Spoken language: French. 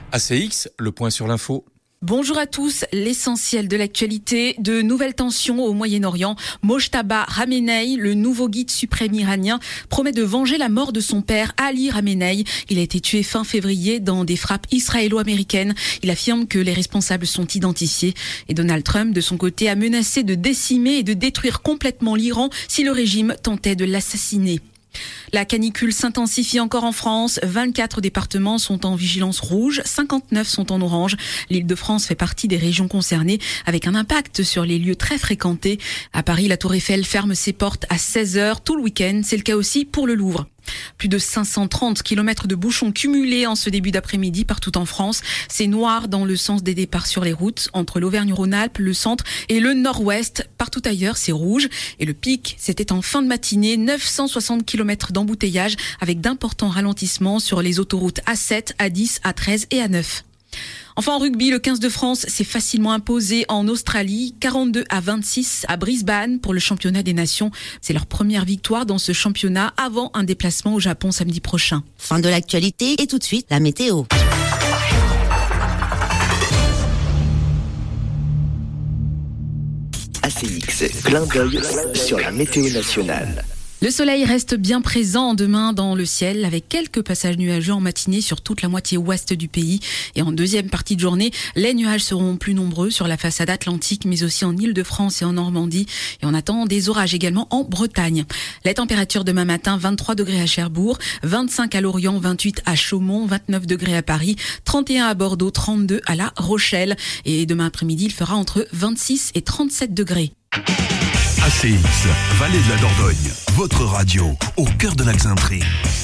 ACX, le point sur l'info. Bonjour à tous, l'essentiel de l'actualité, de nouvelles tensions au Moyen-Orient. Mojtaba Khamenei, le nouveau guide suprême iranien, promet de venger la mort de son père Ali Khamenei. Il a été tué fin février dans des frappes israélo-américaines. Il affirme que les responsables sont identifiés. Et Donald Trump, de son côté, a menacé de décimer et de détruire complètement l'Iran si le régime tentait de l'assassiner. La canicule s'intensifie encore en France. 24 départements sont en vigilance rouge, 59 sont en orange. L'Île-de-France fait partie des régions concernées avec un impact sur les lieux très fréquentés. À Paris, la Tour Eiffel ferme ses portes à 16h tout le week-end. C'est le cas aussi pour le Louvre. Plus de 530 km de bouchons cumulés en ce début d'après-midi partout en France. C'est noir dans le sens des départs sur les routes entre l'Auvergne-Rhône-Alpes, le centre et le nord-ouest. Partout ailleurs, c'est rouge. Et le pic, c'était en fin de matinée, 960 km d'embouteillage avec d'importants ralentissements sur les autoroutes A7, A10, A13 et A9. Enfin, en rugby, le 15 de France s'est facilement imposé en Australie, 42-26 à Brisbane pour le championnat des nations. C'est leur première victoire dans ce championnat avant un déplacement au Japon samedi prochain. Fin de l'actualité et tout de suite, la météo. ACX, clin d'œil sur la météo nationale. Le soleil reste bien présent demain dans le ciel avec quelques passages nuageux en matinée sur toute la moitié ouest du pays. Et en deuxième partie de journée, les nuages seront plus nombreux sur la façade atlantique mais aussi en Île-de-France et en Normandie. Et on attend des orages également en Bretagne. La température demain matin, 23 degrés à Cherbourg, 25 à Lorient, 28 à Chaumont, 29 degrés à Paris, 31 à Bordeaux, 32 à La Rochelle. Et demain après-midi, il fera entre 26 et 37 degrés. ACX, Vallée de la Dordogne, votre radio, au cœur de l'Axintrie.